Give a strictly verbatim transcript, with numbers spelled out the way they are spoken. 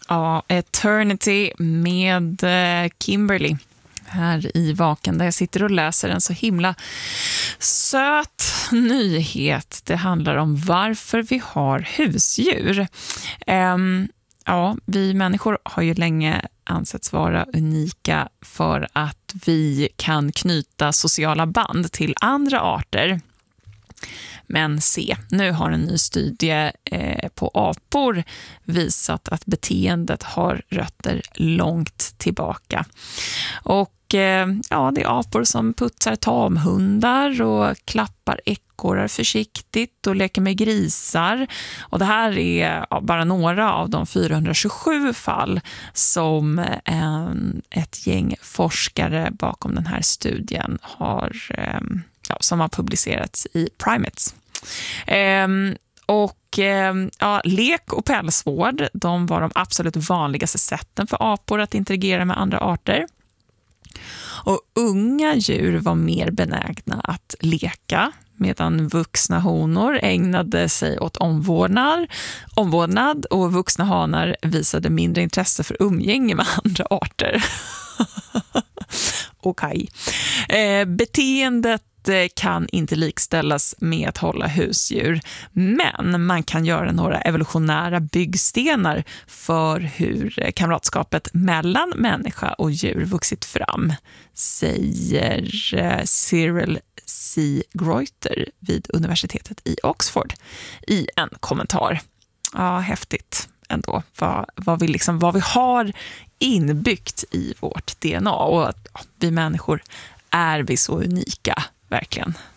Ja, Eternity med Kimberly här i Vaken, där jag sitter och läser en så himla söt nyhet. Det handlar om varför vi har husdjur. Um, ja, vi människor har ju länge ansetts vara unika för att vi kan knyta sociala band till andra arter. Men se, nu har en ny studie eh, på apor visat att beteendet har rötter långt tillbaka. Och eh, ja, det är apor som putsar tamhundar och klappar ekorrar försiktigt och leker med grisar. Och det här är ja, bara några av de fyrahundratjugosju fall som eh, ett gäng forskare bakom den här studien har eh, Ja, som har publicerats i Primates. Ehm, och ehm, ja, lek och pälsvård, de var de absolut vanligaste sätten för apor att interagera med andra arter. Och unga djur var mer benägna att leka, medan vuxna honor ägnade sig åt omvårdnad, omvårdnad och vuxna hanar visade mindre intresse för umgänge med andra arter. Okej. Eh, beteendet kan inte likställas med att hålla husdjur, men man kan göra några evolutionära byggstenar för hur kamratskapet mellan människa och djur vuxit fram, säger Cyril C. Greuter vid universitetet i Oxford i en kommentar. Ja, häftigt ändå. Vad, vad, vi liksom, vad vi har inbyggt i vårt D N A, och att ja, vi människor är vi så unika. Verkligen.